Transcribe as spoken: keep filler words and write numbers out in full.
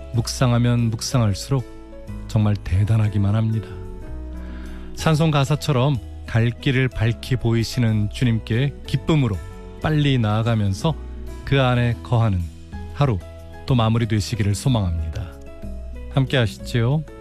묵상하면 묵상할수록 정말 대단하기만 합니다. 찬송 가사처럼 갈 길을 밝히 보이시는 주님께 기쁨으로 빨리 나아가면서 그 안에 거하는 하루 또 마무리되시기를 소망합니다. 함께 하시지요.